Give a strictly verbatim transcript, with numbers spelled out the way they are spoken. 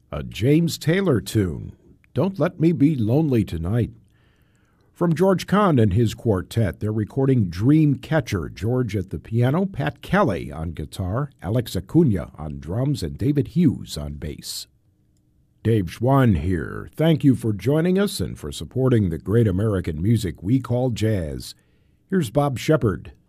A James Taylor tune, Don't Let Me Be Lonely Tonight. From George Kahn and his quartet, they're recording Dream Catcher, George at the piano, Pat Kelly on guitar, Alex Acuna on drums, and David Hughes on bass. Dave Schwann here. Thank you for joining us and for supporting the great American music we call jazz. Here's Bob Shepard.